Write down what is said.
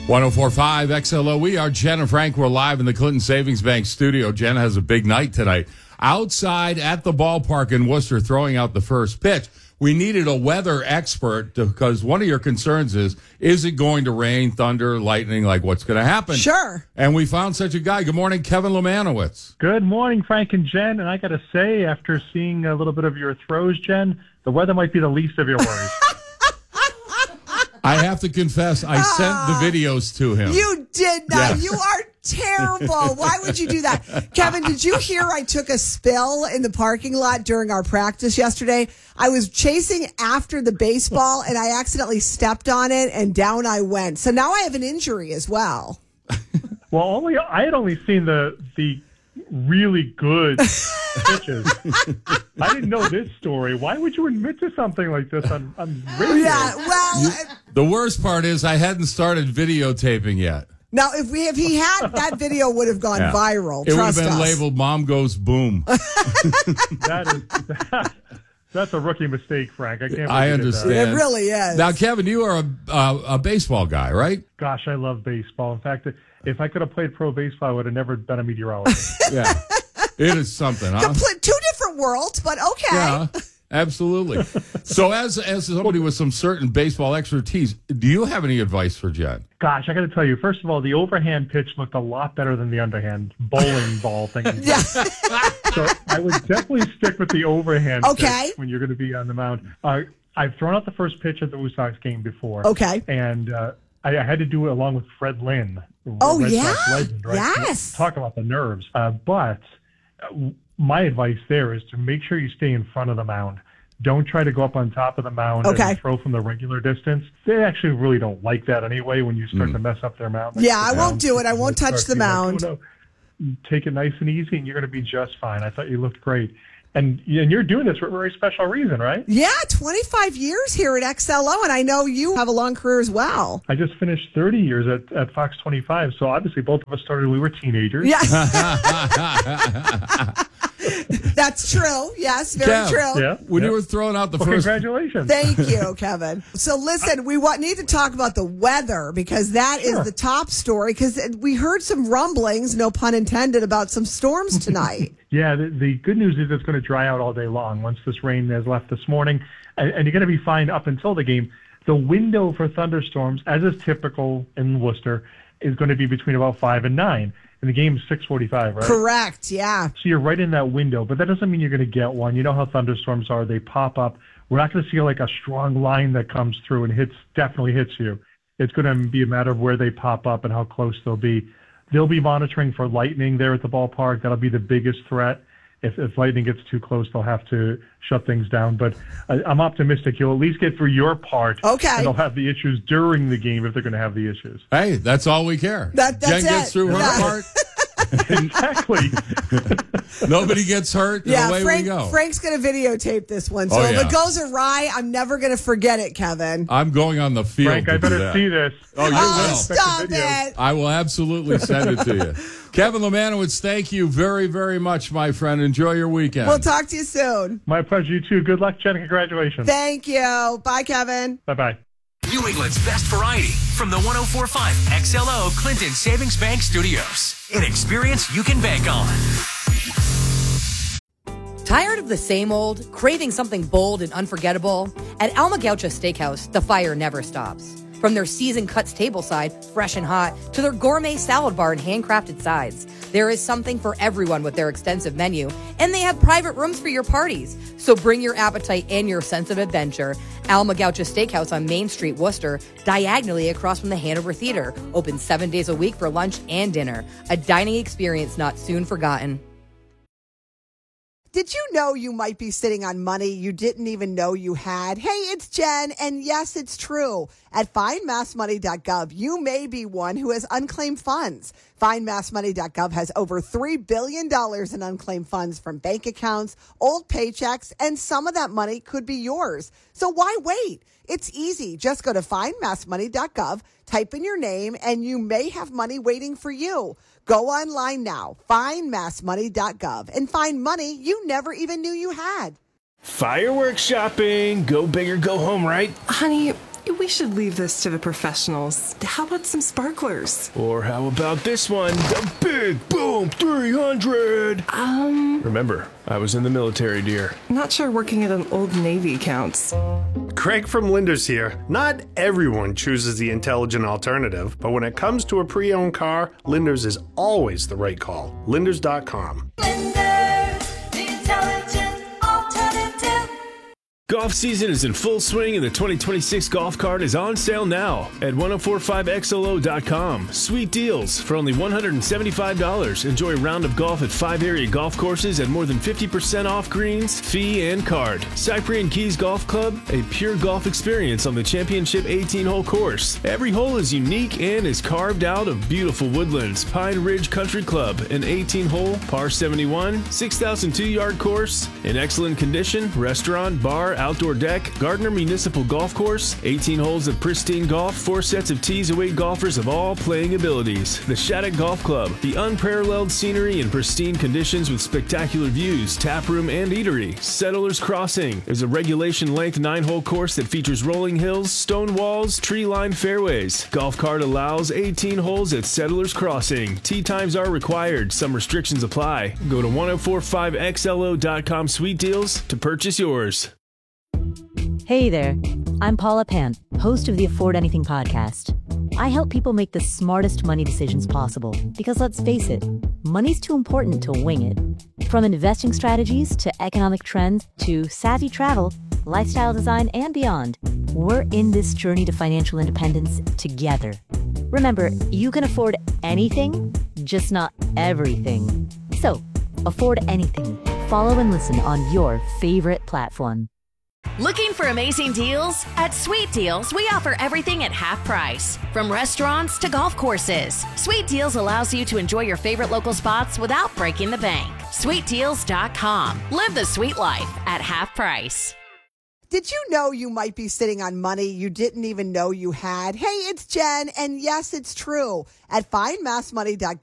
104.5 XLO. We are Jen and Frank. We're live in the Clinton Savings Bank studio. Jen has a big night tonight. Outside at the ballpark in Worcester, throwing out the first pitch. We needed a weather expert because one of your concerns is it going to rain, thunder, lightning, like what's going to happen? Sure. And we found such a guy. Good morning, Kevin Lemanowitz. Good morning, Frank and Jen. And I got to say, after seeing a little bit of your throws, Jen, the weather might be the least of your worries. I have to confess, I sent the videos to him. You did not. Yes. You are terrible. Why would you do that? Kevin, did you hear I took a spill in the parking lot during our practice yesterday? I was chasing after the baseball, and I accidentally stepped on it, and down I went. So now I have an injury as well. Well, I had only seen the really good pitches. I didn't know this story. Why would you admit to something like this on radio? Yeah, well... The worst part is I hadn't started videotaping yet. Now, if he had, that video would have gone viral. It would have Trust been us. labeled "Mom Goes Boom." That's a rookie mistake, Frank. I can't. I believe understand. It really is. Now, Kevin, you are a baseball guy, right? Gosh, I love baseball. In fact, if I could have played pro baseball, I would have never been a meteorologist. Yeah, it is something, huh? Two different worlds, but okay. Yeah, absolutely. So, as somebody with some certain baseball expertise, do you have any advice for Jen? Gosh, I got to tell you, first of all, the overhand pitch looked a lot better than the underhand bowling ball thing. Yeah. So I would definitely stick with the overhand Okay. pitch when you're going to be on the mound. I've thrown out the first pitch at the Wu Sox game before. Okay. And I had to do it along with Fred Lynn. Oh, Red yeah? Sox legend, right? Yes. Talk about the nerves. But my advice there is to make sure you stay in front of the mound. Don't try to go up on top of the mound and throw from the regular distance. They actually really don't like that anyway when you start to mess up their mound. Yeah, I won't do it. I won't touch the mound. Like, take it nice and easy, and you're going to be just fine. I thought you looked great. And you're doing this for a very special reason, right? Yeah, 25 years here at XLO, and I know you have a long career as well. I just finished 30 years at Fox 25, so obviously both of us started when we were teenagers. Yes. That's true. Yes, very true. Yeah, When you were throwing out the first... Congratulations. Thank you, Kevin. So listen, we need to talk about the weather because that is the top story because we heard some rumblings, no pun intended, about some storms tonight. Yeah, the good news is it's going to dry out all day long once this rain has left this morning, and you're going to be fine up until the game. The window for thunderstorms, as is typical in Worcester, is going to be between about 5 and 9. And the game's 6:45, right? Correct, yeah. So you're right in that window, but that doesn't mean you're going to get one. You know how thunderstorms are. They pop up. We're not going to see like a strong line that comes through and definitely hits you. It's going to be a matter of where they pop up and how close they'll be. They'll be monitoring for lightning there at the ballpark. That'll be the biggest threat. If lightning gets too close, they'll have to shut things down. But I'm optimistic you'll at least get through your part. Okay. And they'll have the issues during the game if they're going to have the issues. Hey, that's all we care. That's Jen gets through her part. Exactly. Nobody gets hurt. And away we go. Frank's going to videotape this one. So if it goes awry, I'm never going to forget it, Kevin. I'm going on the field. Frank, I better see this. Oh, you will. Stop it. I will absolutely send it to you. Kevin Lemanowitz, thank you very, very much, my friend. Enjoy your weekend. We'll talk to you soon. My pleasure. You too. Good luck, Jen. Congratulations. Thank you. Bye, Kevin. Bye-bye. New England's best variety from the 104.5 XLO Clinton Savings Bank Studios. An experience you can bank on. Tired of the same old? Craving something bold and unforgettable? At Alma Gaucha Steakhouse, the fire never stops. From their seasoned cuts tableside, fresh and hot, to their gourmet salad bar and handcrafted sides, there is something for everyone with their extensive menu, and they have private rooms for your parties. So bring your appetite and your sense of adventure. Alma Gaucha Steakhouse on Main Street, Worcester, diagonally across from the Hanover Theater, open 7 days a week for lunch and dinner. A dining experience not soon forgotten. Did you know you might be sitting on money you didn't even know you had? Hey, it's Jen, and yes, it's true. At findmassmoney.gov, you may be one who has unclaimed funds. Findmassmoney.gov has over $3 billion in unclaimed funds from bank accounts, old paychecks, and some of that money could be yours. So why wait? It's easy. Just go to findmassmoney.gov, type in your name, and you may have money waiting for you. Go online now, findmassmoney.gov, and find money you never even knew you had. Fireworks shopping. Go big or go home, right? Honey, We should leave this to the professionals. How about some sparklers? Or how about this one? The Big Boom 300! Remember, I was in the military, dear. Not sure working at an Old Navy counts. Craig from Linders here. Not everyone chooses the intelligent alternative, but when it comes to a pre-owned car, Linders is always the right call. Linders.com. Linders, the intelligent alternative. Golf season is in full swing and the 2026 golf cart is on sale now at 1045XLO.com. Sweet deals for only $175. Enjoy a round of golf at 5 area golf courses at more than 50% off greens, fee, and card. Cyprian Keys Golf Club, a pure golf experience on the championship 18-hole course. Every hole is unique and is carved out of beautiful woodlands. Pine Ridge Country Club, an 18-hole, par 71, 6,002-yard course, in excellent condition, restaurant, bar, outdoor deck, Gardner Municipal Golf Course, 18 holes of pristine golf, 4 sets of tees await golfers of all playing abilities. The Shattuck Golf Club, the unparalleled scenery and pristine conditions with spectacular views, tap room, and eatery. Settlers Crossing is a regulation-length 9-hole course that features rolling hills, stone walls, tree-lined fairways. Golf cart allows 18 holes at Settlers Crossing. Tee times are required. Some restrictions apply. Go to 1045XLO.com Sweet Deals to purchase yours. Hey there, I'm Paula Pant, host of the Afford Anything podcast. I help people make the smartest money decisions possible because let's face it, money's too important to wing it. From investing strategies to economic trends to savvy travel, lifestyle design, and beyond, we're in this journey to financial independence together. Remember, you can afford anything, just not everything. So, afford anything. Follow and listen on your favorite platform. Looking for amazing deals? At Sweet Deals, we offer everything at half price. From restaurants to golf courses, Sweet Deals allows you to enjoy your favorite local spots without breaking the bank. SweetDeals.com. Live the sweet life at half price. Did you know you might be sitting on money you didn't even know you had? Hey, it's Jen, and yes, it's true. At FindMassMoney.com,